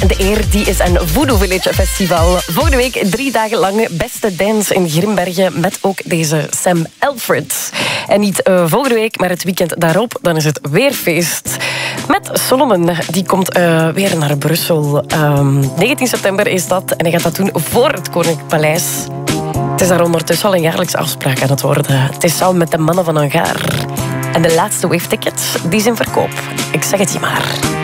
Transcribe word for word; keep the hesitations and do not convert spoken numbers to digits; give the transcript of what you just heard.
En de eer die is aan Voodoo Village Festival. Volgende week drie dagen lang beste dance in Grimbergen met ook deze Sam Alfred. En niet uh, volgende week, maar het weekend daarop, dan is het weer feest. Met Solomon, die komt uh, weer naar Brussel. Um, negentien september is dat en hij gaat dat doen voor het Koninklijk Paleis. Het is daar ondertussen al een jaarlijkse afspraak aan het worden. Het is samen met de mannen van Angaar. En de laatste wave tickets, die zijn verkoop. Ik zeg het je maar.